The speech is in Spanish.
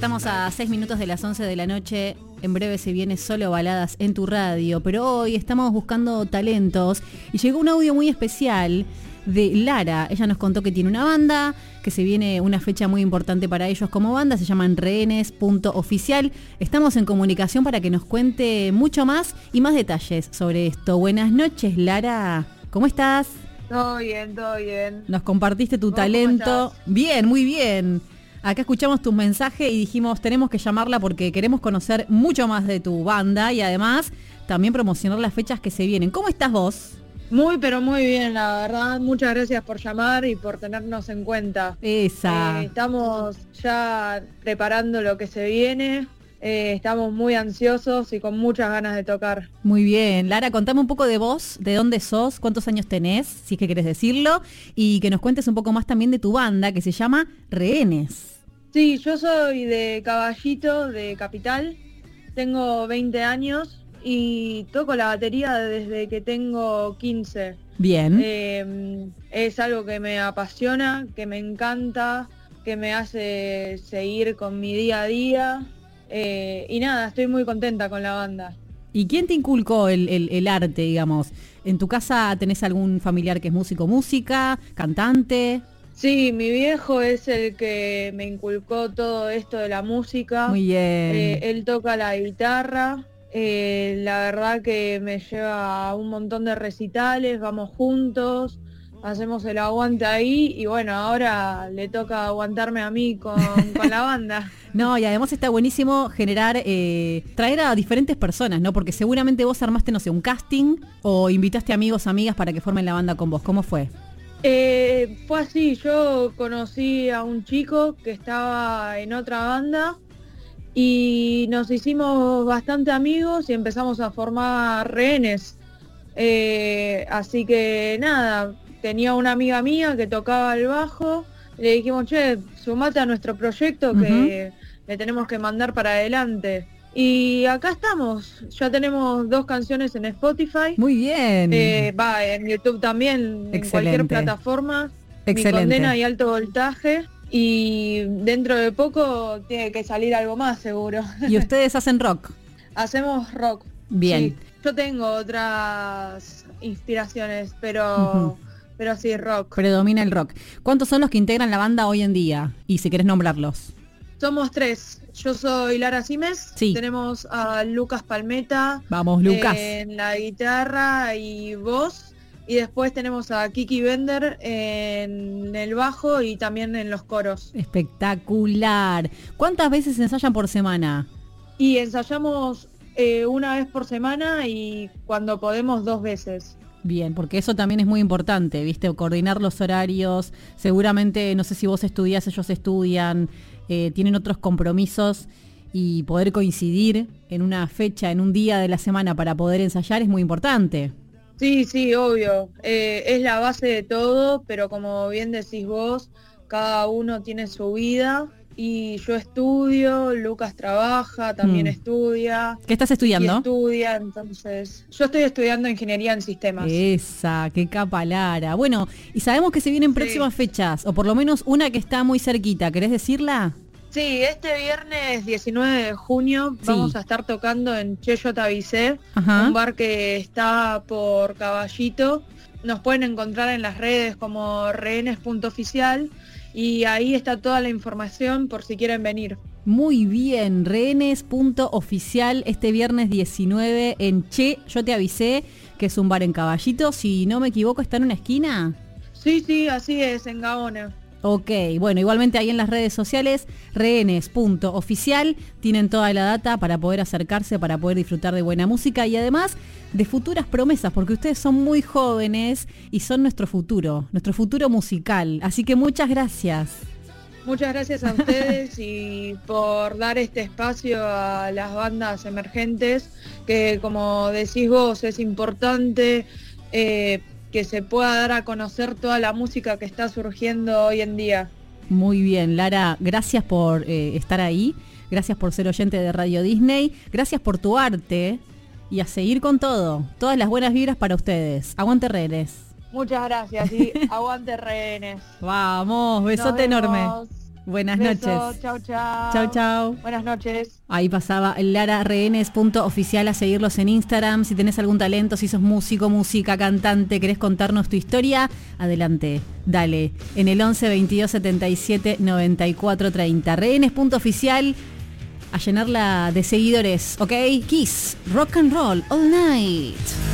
Estamos a 6 minutos de las 11 de la noche. En breve se viene Solo Baladas en tu radio. Pero hoy estamos buscando talentos y llegó un audio muy especial de Lara. Ella nos contó que tiene una banda, que se viene una fecha muy importante para ellos como banda. Se llaman Rehenes.oficial. Estamos en comunicación para que nos cuente mucho más y más detalles sobre esto. Buenas noches, Lara. ¿Cómo estás? Todo bien, todo bien. Nos compartiste tu talento. Bien, muy bien. Acá escuchamos tu mensaje y dijimos, tenemos que llamarla porque queremos conocer mucho más de tu banda y además también promocionar las fechas que se vienen. ¿Cómo estás vos? Muy, pero muy bien, la verdad. Muchas gracias por llamar y por tenernos en cuenta. Estamos ya preparando lo que se viene. Estamos muy ansiosos y con muchas ganas de tocar. Muy bien. Lara, contame un poco de vos, de dónde sos, cuántos años tenés, si es que querés decirlo, y que nos cuentes un poco más también de tu banda, que se llama Rehenes. Sí, yo soy de Caballito, de Capital. Tengo 20 años y toco la batería desde que tengo 15. Bien. Es algo que me apasiona, que me encanta, que me hace seguir con mi día a día. Y nada, estoy muy contenta con la banda. ¿Y quién te inculcó el arte, digamos? ¿En tu casa tenés algún familiar que es música, cantante? Sí, mi viejo es el que me inculcó todo esto de la música. Muy bien. Él toca la guitarra. La verdad que me lleva a un montón de recitales, vamos juntos, hacemos el aguante ahí y bueno, ahora le toca aguantarme a mí con la banda. No, y además está buenísimo generar, traer a diferentes personas, ¿no? Porque seguramente vos armaste, no sé, un casting o invitaste amigos, amigas para que formen la banda con vos. ¿Cómo fue? Fue así, yo conocí a un chico que estaba en otra banda y nos hicimos bastante amigos y empezamos a formar Rehenes. Así que nada, tenía una amiga mía que tocaba el bajo, le dijimos, che, sumate a nuestro proyecto que le tenemos que mandar para adelante. Y acá estamos, ya tenemos 2 canciones en Spotify. Muy bien. En YouTube también, excelente. En cualquier plataforma. Excelente. Mi condena y alto voltaje. Y dentro de poco tiene que salir algo más, seguro. ¿Y ustedes hacen rock? Hacemos rock. Bien. Sí. Yo tengo otras inspiraciones, pero sí, rock. Predomina el rock. ¿Cuántos son los que integran la banda hoy en día? Y si querés nombrarlos. Somos 3. Yo soy Lara Simes. Sí. Tenemos a Lucas Palmeta. Vamos, Lucas. En la guitarra y voz. Y después tenemos a Kiki Bender en el bajo y también en los coros. Espectacular. ¿Cuántas veces ensayan por semana? Y ensayamos una vez por semana y cuando podemos 2 veces. Bien, porque eso también es muy importante, ¿viste? Coordinar los horarios. Seguramente, no sé si vos estudiás, ellos estudian, tienen otros compromisos y poder coincidir en una fecha, en un día de la semana para poder ensayar es muy importante. Sí, sí, obvio. Es la base de todo, pero como bien decís vos, cada uno tiene su vida. Y yo estudio, Lucas trabaja, también estudia. ¿Qué estás estudiando? Estudia, entonces... Yo estoy estudiando Ingeniería en Sistemas. Esa, qué capa, Lara. Bueno, y sabemos que se vienen próximas fechas, o por lo menos una que está muy cerquita. ¿Querés decirla? Sí, este viernes 19 de junio vamos a estar tocando en Che, yo te avisé, un bar que está por Caballito. Nos pueden encontrar en las redes como Rehenes.oficial. Y ahí está toda la información por si quieren venir. Muy bien, Rehenes.oficial este viernes 19 en Che, yo te avisé, que es un bar en Caballito, si no me equivoco, ¿está en una esquina? Sí, así es, en Gaona. Ok, bueno, igualmente ahí en las redes sociales, Rehenes.oficial, tienen toda la data para poder acercarse, para poder disfrutar de buena música y además de futuras promesas, porque ustedes son muy jóvenes y son nuestro futuro musical. Así que muchas gracias. Muchas gracias a ustedes y por dar este espacio a las bandas emergentes, que como decís vos, es importante que se pueda dar a conocer toda la música que está surgiendo hoy en día. Muy bien, Lara, gracias por estar ahí, gracias por ser oyente de Radio Disney, gracias por tu arte y a seguir con todo. Todas las buenas vibras para ustedes. Aguante Rehenes. Muchas gracias y aguante Rehenes. Vamos, besote enorme. Buenas Beso, noches. chau, chau. Chau, chau. Buenas noches. Ahí pasaba Lara Rehenes, .oficial, a seguirlos en Instagram. Si tenés algún talento, si sos músico, música, cantante, querés contarnos tu historia, adelante, dale. En el 11 22 77 94 30. Rehenes, .oficial, a llenarla de seguidores, ¿ok? Kiss, rock and roll, all night.